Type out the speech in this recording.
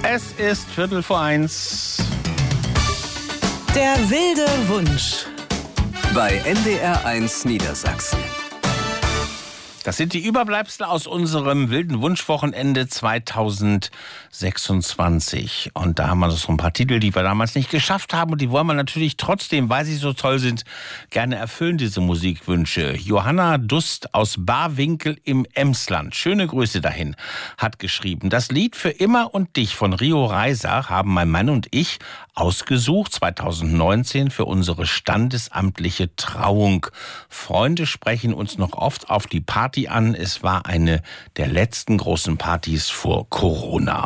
Es ist 1:15. Der wilde Wunsch. Bei NDR1 Niedersachsen. Das sind die Überbleibsel aus unserem wilden Wunschwochenende 2026. Und da haben wir so ein paar Titel, die wir damals nicht geschafft haben. Und die wollen wir natürlich trotzdem, weil sie so toll sind, gerne erfüllen, diese Musikwünsche. Johanna Dust aus Barwinkel im Emsland, schöne Grüße dahin, hat geschrieben: Das Lied Für immer und dich von Rio Reiser haben mein Mann und ich ausgesucht 2019 für unsere standesamtliche Trauung. Freunde sprechen uns noch oft auf die Party an. Es war eine der letzten großen Partys vor Corona.